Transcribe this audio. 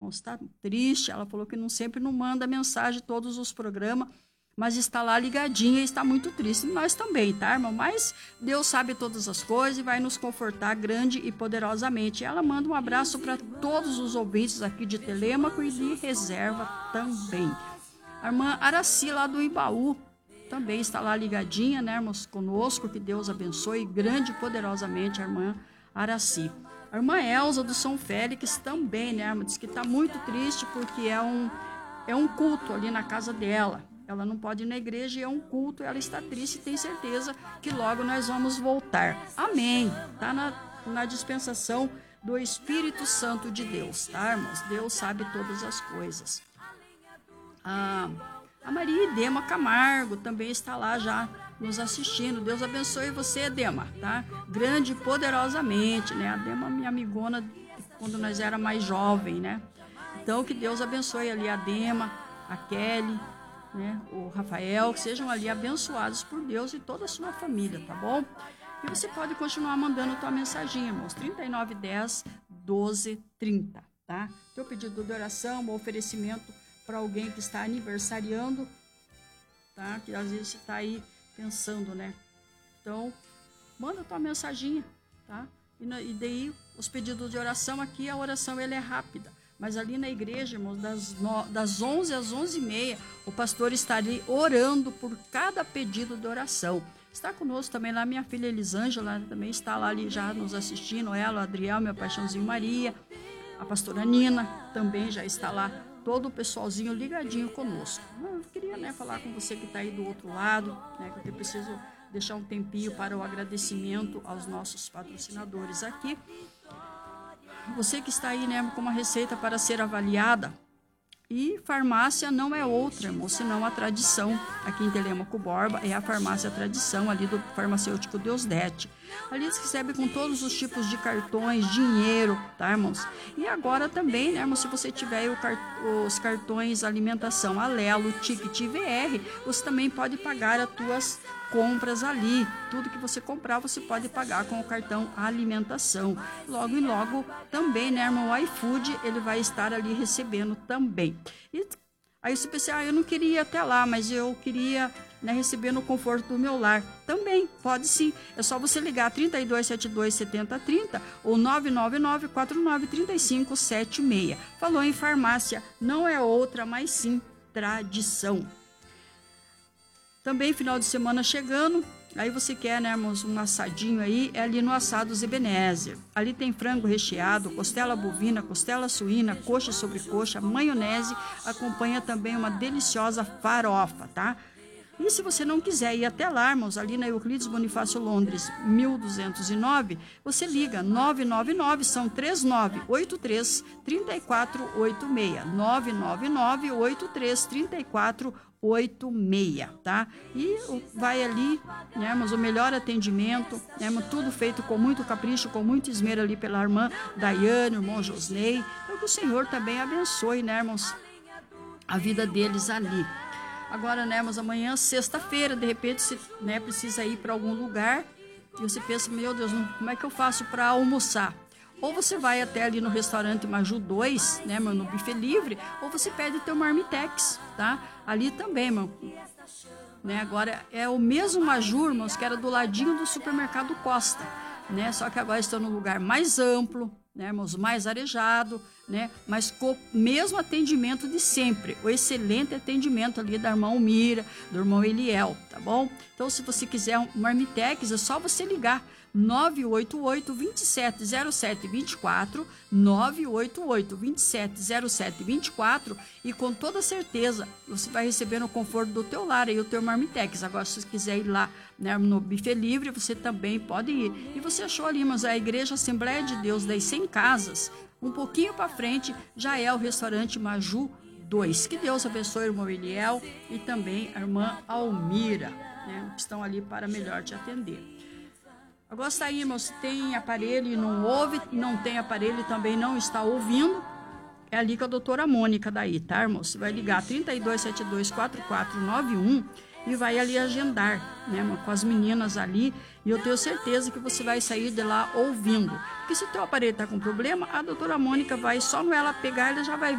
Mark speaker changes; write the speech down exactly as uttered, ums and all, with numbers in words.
Speaker 1: irmãos, está triste. Ela falou que não sempre não manda mensagem todos os programas, mas está lá ligadinha e está muito triste. E nós também, tá, irmão? Mas Deus sabe todas as coisas e vai nos confortar grande e poderosamente. Ela manda um abraço para todos os ouvintes aqui de Telêmaco e de Reserva também. A irmã Araci, lá do Ibaú, também está lá ligadinha, né, irmãos, conosco. Que Deus abençoe grande e poderosamente a irmã Araci. A irmã Elza do São Félix também, né, irmã, diz que está muito triste porque é um, é um culto ali na casa dela. Ela não pode ir na igreja e é um culto, ela está triste e tem certeza que logo nós vamos voltar. Amém. Está na, na dispensação do Espírito Santo de Deus, tá, irmãos? Deus sabe todas as coisas. Ah, a Maria Edema Camargo também está lá já nos assistindo. Deus abençoe você, Edema, tá? Grande e poderosamente, né? A Edema, minha amigona, quando nós era mais jovem, né? Então, que Deus abençoe ali a Edema, a Kelly, né, o Rafael, que sejam ali abençoados por Deus e toda a sua família, tá bom? E você pode continuar mandando tua mensagem, irmãos, trinta e nove dez, doze, trinta, tá? Teu pedido de oração, um oferecimento para alguém que está aniversariando, tá? Que às vezes você está aí pensando, né? Então, manda tua mensagem, tá? E, na, e daí, os pedidos de oração aqui, a oração ela é rápida. Mas ali na igreja, irmãos, das, no, das onze às onze e meia, o pastor está ali orando por cada pedido de oração. Está conosco também lá minha filha Elisângela, também está lá ali já nos assistindo, ela, o Adriel, minha paixãozinho Maria, a pastora Nina também já está lá, todo o pessoalzinho ligadinho conosco. Eu queria, né, falar com você que está aí do outro lado, né, que eu preciso deixar um tempinho para o agradecimento aos nossos patrocinadores aqui. Você que está aí, né, com uma receita para ser avaliada. E farmácia não é outra, irmão, senão a Tradição. Aqui em Telêmaco Borba é a farmácia Tradição, ali do farmacêutico Deusdete. Ali eles recebem com todos os tipos de cartões, dinheiro, tá, irmãos? E agora também, né, irmão, se você tiver o cart os cartões alimentação Alelo, Ticket e V R, você também pode pagar as tuas compras ali. Tudo que você comprar, você pode pagar com o cartão alimentação. Logo e logo também, né, irmão, o iFood, ele vai estar ali recebendo também. E aí você pensa, ah, eu não queria ir até lá, mas eu queria, né, receber no conforto do meu lar. Também, pode sim. É só você ligar trinta e dois, setenta e dois, setenta, trinta ou nove nove nove, quatro nove três cinco, sete seis. Falou em farmácia, não é outra, mas sim Tradição. Também final de semana chegando, aí você quer, né, irmãos, um assadinho aí, é ali no Assados Ebenezer. Ali tem frango recheado, costela bovina, costela suína, coxa sobre coxa, maionese, acompanha também uma deliciosa farofa, tá? E se você não quiser ir até lá, irmãos, ali na Euclides Bonifácio Londres, mil duzentos e nove, você liga nove nove nove, são três nove oito três, três quatro oito seis, nove nove nove, oito três, três quatro oito seis, tá? E vai ali, né, irmãos, o melhor atendimento, né, irmão, tudo feito com muito capricho, com muito esmero ali pela irmã Daiane, irmão Josnei. Então que o Senhor também abençoe, né, irmãos, a vida deles ali. Agora, né, mas amanhã, sexta-feira, de repente, você, né, precisa ir para algum lugar e você pensa, meu Deus, como é que eu faço para almoçar? Ou você vai até ali no restaurante Maju dois, né, mano, no buffet livre, ou você pede teu marmitex, tá? Ali também, mano. Né, agora, é o mesmo Maju, irmãos, que era do ladinho do supermercado Costa, né? Só que agora estão num lugar mais amplo, né, irmãos, mais arejado, né, mas com o mesmo atendimento de sempre, o excelente atendimento ali da irmã Mira, do irmão Eliel, tá bom? Então, se você quiser um marmitex, é só você ligar nove oito oito, dois sete zero sete, dois quatro, nove oito oito, dois sete zero sete, dois quatro, e com toda certeza você vai receber no conforto do teu lar aí o teu marmitex. Agora, se você quiser ir lá, né, no buffet livre, você também pode ir. E você achou ali, mas a Igreja Assembleia de Deus das cem casas, um pouquinho para frente, já é o restaurante Maju dois. Que Deus abençoe o irmão Eliel e também a irmã Almira, né, que estão ali para melhor te atender. Agora está aí, irmão, se tem aparelho e não ouve, não tem aparelho e também não está ouvindo, é ali com a doutora Mônica daí, tá, irmão? Você vai ligar trinta e dois, setenta e dois, quarenta e quatro noventa e um e vai ali agendar, né, irmão, com as meninas ali, e eu tenho certeza que você vai sair de lá ouvindo. Porque se o teu aparelho está com problema, a doutora Mônica vai só no ela pegar, ela já vai